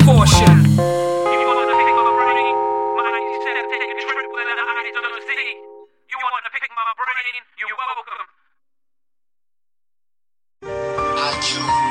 portion. If you wanna pick my brain, mind yourself, take a trip where the eyes don't see. You wanna pick my brain, you're welcome. I choose.